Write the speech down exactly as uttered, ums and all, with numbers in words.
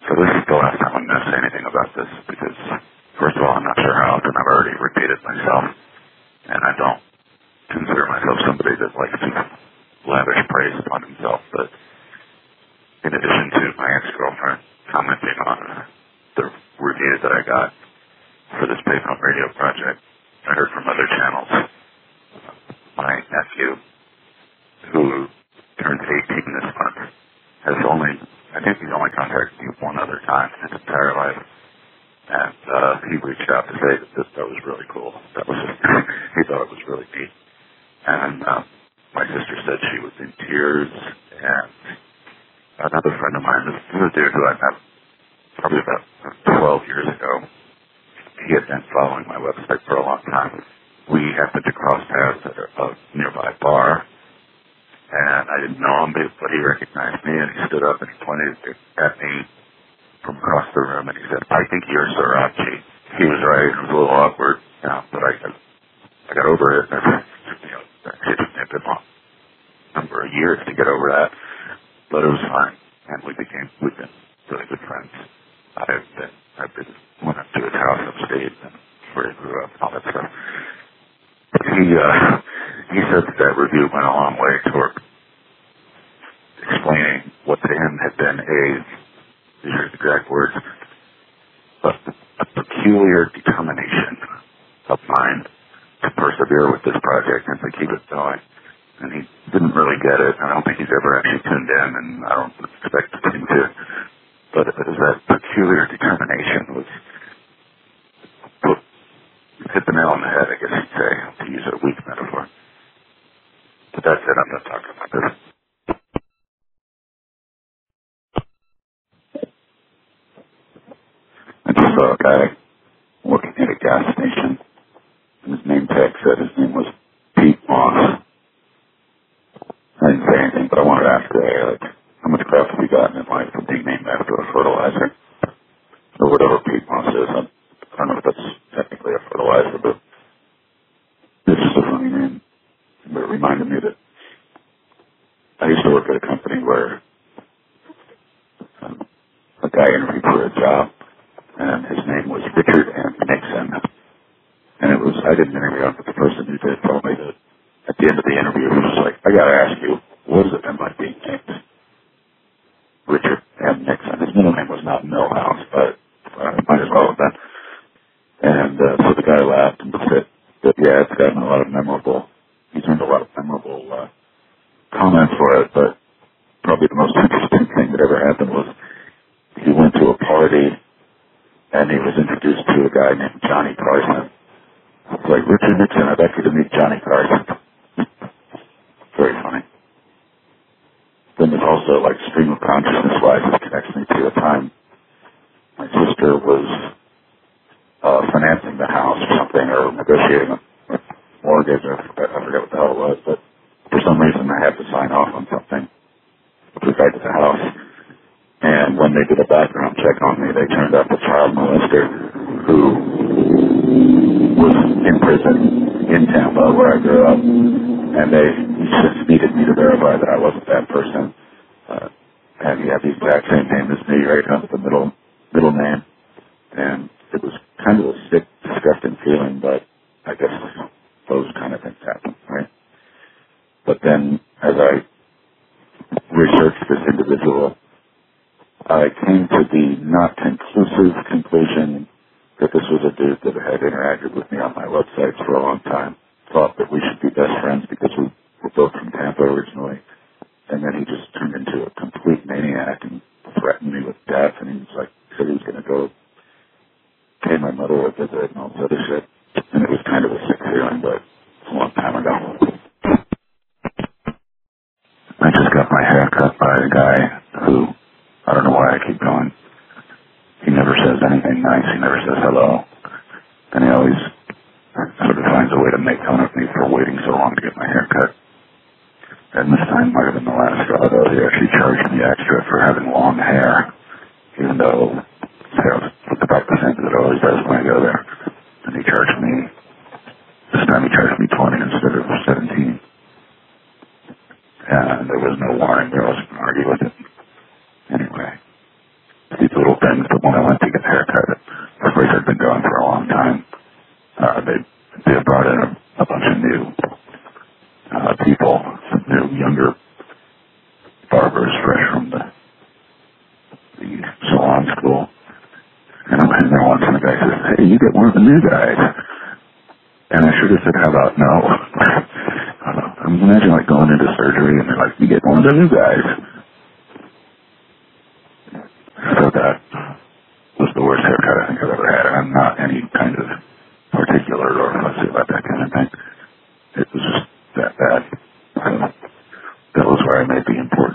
So this is the last time I'm going to say anything about this because, first of all, I'm not sure how often I've already repeated myself, and I don't consider myself somebody that likes to lavish praise upon himself, but in addition to my ex-girlfriend commenting on the review that I got for this Payphone radio project, I heard from other channels. My nephew, who turned eighteen this month, has only, I think he's only contacted me one other time in his entire life. And uh, he reached out to say that this, that was really cool. That was just, he thought it was really neat. And uh, my sister said she was in tears. And another friend of mine, this is a dude who I met probably about twelve years ago. He had been following my website for a long time. We happened to cross paths at a, a nearby bar, and I didn't know him, but he recognized me, and he stood up and he pointed at me from across the room, and he said, "I think you're Sriracha." He was right. It was a little awkward, you know, but I, I got over it. You know, it took me a good long number of years to get over that, but it was fine, and we became, we've been really good friends. I've been, I've been, went up to his house upstate, and where he grew up, and all that stuff. He, uh, he said that that review went a long way toward explaining what to him had been a, these are his exact words, a, a peculiar determination of mine to persevere with this project and to keep it going. And he didn't really get it. I don't think he's ever actually tuned in, and I don't expect him to. But it was that peculiar determination was put, hit the nail on the head, I guess you'd say, to use a weak metaphor. But that's it. I'm not talking about this. I just saw a guy working at a gas station, and his name tag said his name was Pete Moss. I didn't say anything, but I wanted to ask the guy, like, how much crap have you gotten in life for being named after a fertilizer? Or whatever Pete Moss is. I, I don't know if that's technically a fertilizer, but it's just a funny name. But it reminded me that I used to work at a company where um, a guy interviewed for a job, and his name was Richard M. Nixon. And it was, I didn't interview him, but the person who did told me that at the end of the interview, he was like, I got to ask you, what does it been like being named Richard M. Nixon? His middle name was not Milhouse, but uh, it might as well have been. And uh, so the guy laughed and said that, yeah, it's gotten a lot of memorable, he's earned a lot of memorable uh, comments for it, but probably the most interesting thing that ever happened was he went to a party and he was introduced to a guy named Johnny Carson. It's like, Richard Nixon, I'd like you to meet Johnny Carson. Very funny. Then there's also, like, stream of consciousness-wise, it connects me to a time my sister was uh, financing the house or something, or negotiating a mortgage, or I forget what the hell it was, but for some reason I had to sign off on something with regard to the house. And when they did a background check on me, they turned up a child molester who was in prison in Tampa, where I grew up. And they just needed me to verify that I wasn't that person. Uh, and he had the exact same name as me, right up the middle middle name. And it was kind of a sick, disgusting feeling, but I guess those kind of things happen, right? But then, as I researched this individual, I came to the not conclusive conclusion that this was a dude that had interacted with me on my websites for a long time. Thought that we should be best friends because we were both from Tampa originally. And then he just turned into a complete maniac and threatened me with death. And he was like, said he was going to go pay my mother a visit and all this other shit. And it was kind of a sick feeling, but it's a long time ago. I just got my hair cut by a guy who, I don't know why I keep going. He never says anything nice. He never says hello. And he always sort of finds a way to make fun of me for waiting so long to get my hair cut. And this time might have been the last straw, though. He actually charged me extra for having long hair, even though his hair looked about the same as it always does when I go there. And he charged me, this time he charged me twenty instead of seventeen. And there was no warning there. I wasn't going to argue with it. Anyway, these little things, but when I went to get a haircut at the place I'd been going for a long time, uh, they, they had brought in a, a bunch of new uh, people, some new, younger barbers fresh from the, the salon school. And I'm in there once, and the guy says, hey, you get one of the new guys. And I should have said, how about no? uh, I mean, imagine like going into surgery, and they're like, you get one of the new guys.